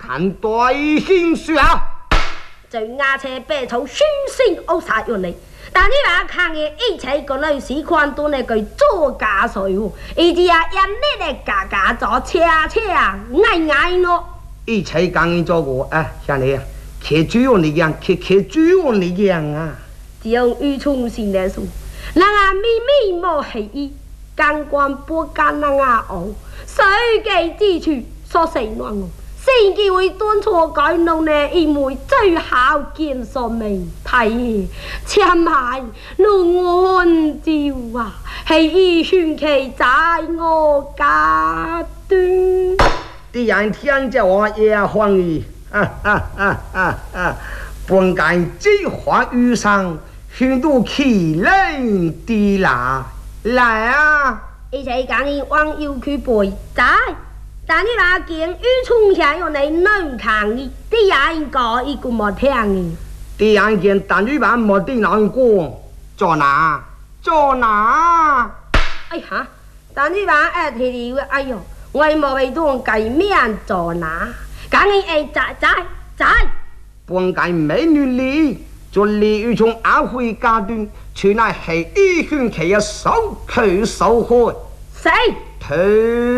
看对心说啊！ 在牙车背头宣声恶杀用你，但你话看嘅一切个女士看到那个做假水喎，以及啊人呢嚟假假做车车啊，挨挨咯。 一切讲你做过啊，像你啊，看主用你样，看主用你样啊。 只有预冲先来说，人啊咪咪冇黑衣，干官不干人啊哦，水记之处所成乱我。先机會端錯改弄呢，因為最好見所未睇，前排弄安照啊，係一傳奇在我家端。 啲人聽着我也歡喜，本間只花遇上，許多奇人的啦，來啊！ 一齊講伊往右去背仔。但你話見於從前用嚟能看你，啲人講一個冇聽你。 啲人見但你話冇啲難過，做哪？ 哎哈！但你話提你哎呦，我冇為當計面做哪？講你仔。 本間美女嚟，做李玉從阿輝家端，全係一圈期嘅手佢手開。 死！